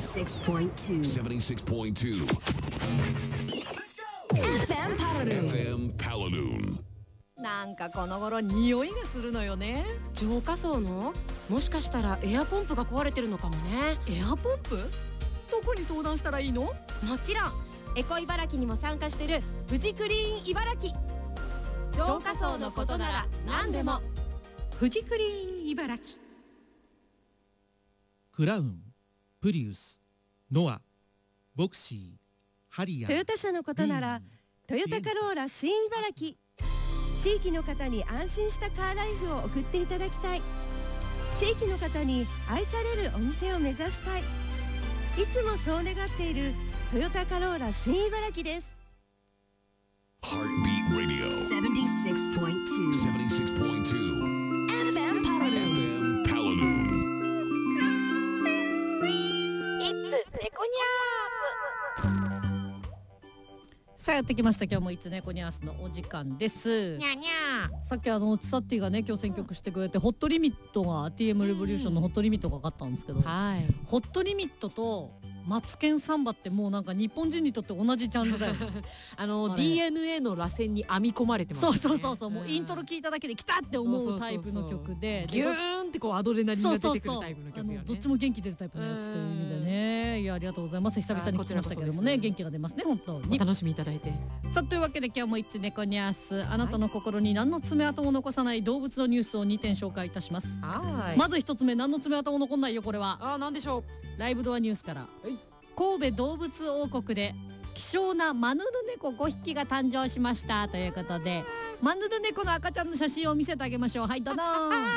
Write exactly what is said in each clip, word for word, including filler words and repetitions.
seventy-six point two セブンティシックスポイントツーエフエム パラルエフエム パラルーン。 なんかこの頃匂いがするのよね。 浄化槽のもしかしたらエアポンプが壊れてるのかもね。 エアポンプ？どこに相談したらいいの？ もちろんエコ茨城にも参加してるフジクリーン茨城。浄化槽のことなら何でもフジクリーン茨城。 クラウン、プリウス、ノア、ボクシー、ハリアー、 トヨタ車のことならトヨタカローラ新茨城。地域の方に安心したカーライフを送っていただきたい。地域の方に愛されるお店を目指したい。いつもそう願っているトヨタカローラ新茨城です。 Heartbeat Radio seventy-six point two セブンティシックスポイントツーエフエム パラルエフエム パラルーン。 さあやってきました。今日もいつねこにゃーすのお時間です。 にゃにゃさっきあのツサッティがね今日選曲してくれてホットリミットが ティーエム レボリューションのホットリミットがかかったんですけど、 はいホットリミットとマツケンサンバってもうなんか日本人にとって同じジャンルだよあのあれディーエヌエー の螺旋に編み込まれてますそね。 うそうそうそう、もうイントロ聞いただけで来たって思うタイプの曲で、 ギューンってこうアドレナリンが出てくるタイプの曲よね。 あのどっちも元気出るタイプのやつという意味でね。いやありがとうございます。久々に聞きましたけどもね、元気が出ますね本当に。 お楽しみいただいて。 さあというわけで今日もいつねこにゃーす、あなたの心に何の爪痕も残さない動物のニュースをにてん紹介いたします。 はい。 まず一つ目、何の爪痕も残んないよこれは。 あ、なんでしょう。 ライブドアニュースから、神戸動物王国で希少なマヌルネコごひきが誕生しましたということで、マヌルネコの赤ちゃんの写真を見せてあげましょう。はいどうぞ。あーかかかかわ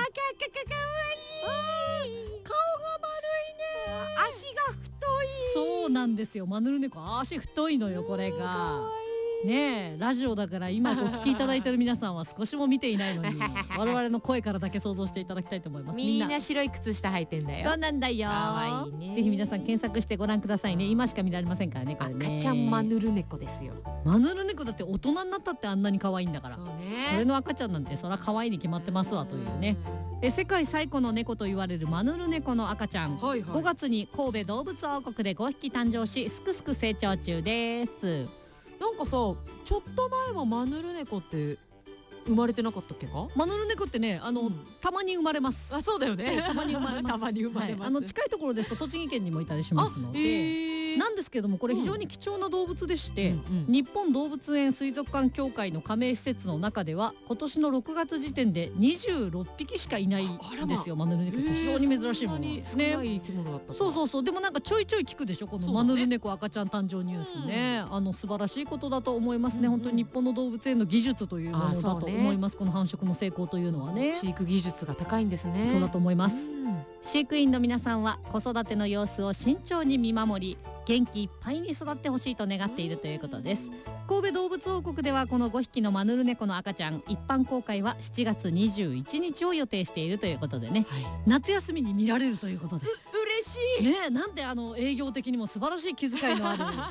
いい。顔が丸いね。 足が太い。 そうなんですよ、マヌルネコ足太いのよこれが。ねえラジオだから今お聞きいただいてる皆さんは少しも見ていないのに我々の声からだけ想像していただきたいと思います。 みんな白い靴下履いてんだよ。 そうなんだよ。 かわいいね。 ぜひ皆さん検索してご覧くださいね。今しか見られませんからねこれね。 赤ちゃんマヌルネコですよ。 マヌルネコだって大人になったってあんなに可愛いんだから。 そうそね。 れの赤ちゃんなんてそら可愛いに決まってますわというね。え世界最古の猫と言われるマヌルネコの赤ちゃん、 はいはいごがつに神戸動物王国でごひき誕生しすくすく成長中です。 なんかさ、ちょっと前もマヌルネコって生まれてなかったっけか？ マヌルネコってねあの、うん、たまに生まれます。 あ、そうだよね。 そうたまに生まれますたまに生まれます。 はい、あの近いところですと栃木県にもいたりしますので、 えー、 なんですけどもこれ非常に貴重な動物でして、 うんうん、 日本動物園水族館協会の加盟施設の中では今年のろくがつ時点でにじゅうろっぴきしかいないんですよ。マヌルネコって非常に珍しいものなんですね。 少ない生き物だった。 そうそうそう。でもなんかちょいちょい聞くでしょこのマヌルネコ赤ちゃん誕生ニュースね、うん、あの素晴らしいことだと思いますね、うんうん、本当に日本の動物園の技術というものだと思います、ね、この繁殖の成功というのはね。 飼育技術が高いんですね。 そうだと思います、 うん、 飼育員の皆さんは子育ての様子を慎重に見守り元気いっぱいに育ってほしいと願っているということです。神戸動物王国ではこのごひきのマヌルネコの赤ちゃん一般公開はしちがつにじゅういちにちを予定しているということでね、はい、夏休みに見られるということで嬉しいね。なんであの営業的にも素晴らしい気遣いのある